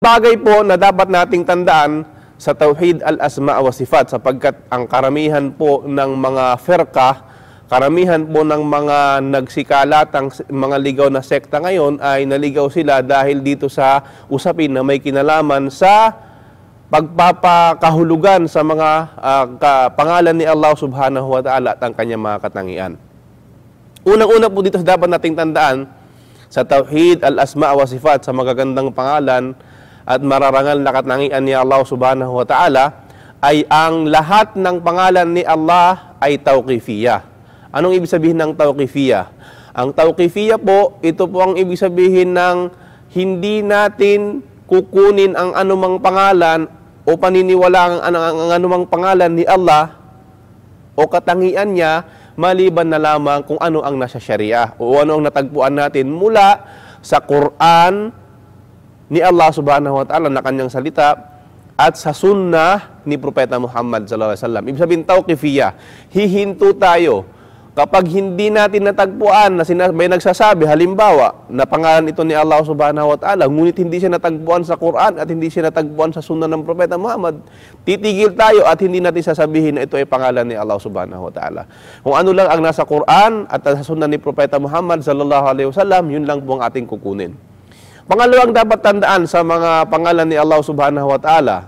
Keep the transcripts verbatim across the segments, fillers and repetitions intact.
Bagay po na dapat nating tandaan sa Tauhid al-Asma' wa Sifat, sapagkat ang karamihan po ng mga firqa, karamihan po ng mga nagsikalatang mga ligaw na sekta ngayon ay naligaw sila dahil dito sa usapin na may kinalaman sa pagpapakahulugan sa mga uh, pangalan ni Allah subhanahu wa ta'ala at ang kanyang mga katangian. Unang-una po dito dapat nating tandaan sa Tauhid al-Asma' wa Sifat, sa magagandang pangalan at mararangal na katangian ni Allah subhanahu wa ta'ala, ay ang lahat ng pangalan ni Allah ay tawqifiyah. Anong ibig sabihin ng tawqifiyah? Ang tawqifiyah po, ito po ang ibig sabihin ng hindi natin kukunin ang anumang pangalan o paniniwalaan ang, ang, ang anumang pangalan ni Allah o katangian niya maliban na lamang kung ano ang nasa Sharia o ano ang natagpuan natin mula sa Quran ni Allah subhanahu wa ta'ala na kanyang salita at sa sunnah ni Propeta Muhammad sallallahu alaihi wasallam. Ibig sabihin tawqifiyah, hihinto tayo kapag hindi natin natagpuan na may nagsasabi halimbawa na pangalan ito ni Allah subhanahu wa ta'ala, ngunit hindi siya natagpuan sa Quran at hindi siya natagpuan sa sunnah ng Propeta Muhammad, titigil tayo at hindi natin sasabihin na ito ay pangalan ni Allah subhanahu wa ta'ala. Kung ano lang ang nasa Quran at sa sunnah ni Propeta Muhammad sallallahu alaihi wasallam, yun lang po ang ating kukunin. Pangalawang dapat tandaan sa mga pangalan ni Allah subhanahu wa ta'ala,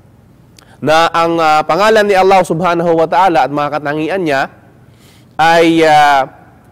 na ang uh, pangalan ni Allah subhanahu wa ta'ala at mga katangian niya ay uh,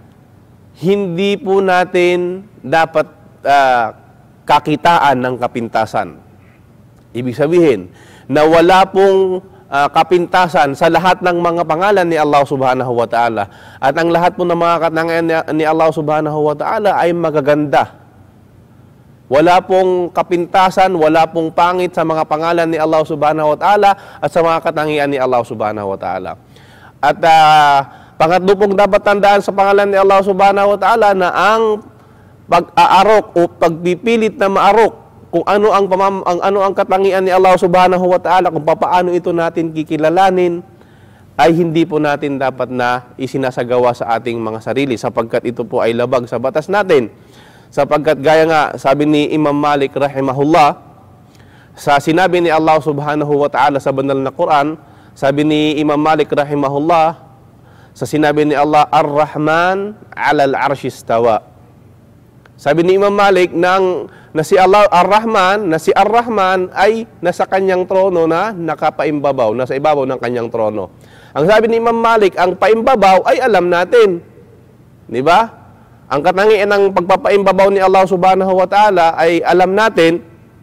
hindi po natin dapat uh, kakitaan ng kapintasan. Ibig sabihin na wala pong uh, kapintasan sa lahat ng mga pangalan ni Allah subhanahu wa ta'ala, at ang lahat po ng mga katangian ni Allah subhanahu wa ta'ala ay magaganda. Wala pong kapintasan, wala pong pangit sa mga pangalan ni Allah subhanahu wa ta'ala at sa mga katangian ni Allah subhanahu wa ta'ala. At uh, pangatlo pong dapat tandaan sa pangalan ni Allah subhanahu wa ta'ala na ang pag-aarok o pagpipilit na maarok kung ano ang, pamam, ang, ano ang katangian ni Allah subhanahu wa ta'ala, kung paano ito natin kikilalanin, ay hindi po natin dapat na isinasagawa sa ating mga sarili, sapagkat ito po ay labag sa batas natin. Sapagkat gaya nga sabi ni Imam Malik rahimahullah, sa sinabi ni Allah subhanahu wa ta'ala sa banal na Quran, sabi ni Imam Malik rahimahullah, sa sinabi ni Allah, Ar-Rahman alal arshi istawa. Sabi ni Imam Malik nang na si Allah Ar-Rahman, na si Ar-Rahman ay nasa kanyang trono na nakapaimbabaw, nasa ibabaw ng kanyang trono. Ang sabi ni Imam Malik, ang paimbabaw ay alam natin. Di ba? Ang katangian ng pagpapaimbabaw ni Allah subhanahu wa ta'ala ay alam natin,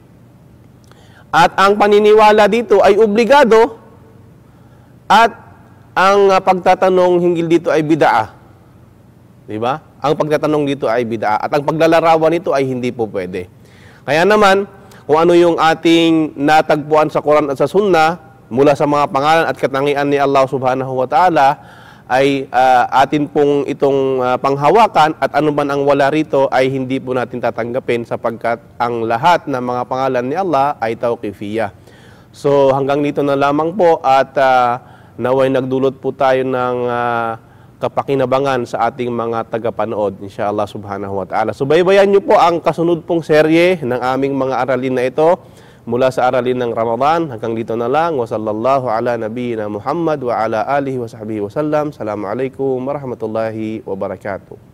at ang paniniwala dito ay obligado, at ang pagtatanong hinggil dito ay bid'ah. Di ba? Ang pagtatanong dito ay bid'ah at ang paglalarawan nito ay hindi po pwede. Kaya naman, kung ano yung ating natagpuan sa Quran at sa Sunnah mula sa mga pangalan at katangian ni Allah subhanahu wa ta'ala ay uh, atin pong itong uh, panghawakan, at ano man ang wala rito ay hindi po natin tatanggapin, sapagkat ang lahat ng mga pangalan ni Allah ay tawqifiyah. So hanggang dito na lamang po, at uh, naway nagdulot po tayo ng uh, kapakinabangan sa ating mga tagapanood, inshallah subhanahu wa ta'ala. So baybayan nyo po ang kasunod pong serye ng aming mga aralin na ito mula sa aralin ng Ramadan. Hanggang dito na lang. Wa sallallahu ala nabiyyina Muhammad wa ala alihi wa sahbihi wa sallam. Assalamualaikum warahmatullahi wabarakatuh.